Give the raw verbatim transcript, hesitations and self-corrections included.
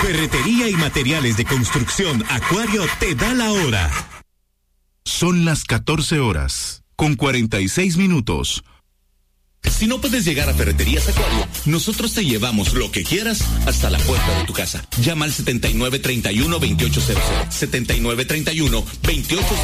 Ferretería y materiales de construcción Acuario te da la hora. Son las catorce horas, con cuarenta y seis minutos. Si no puedes llegar a Ferreterías Acuario, nosotros te llevamos lo que quieras hasta la puerta de tu casa. Llama al setenta y nueve treinta y uno veintiocho cero cero. setenta y nueve treinta y uno veintiocho cero cero.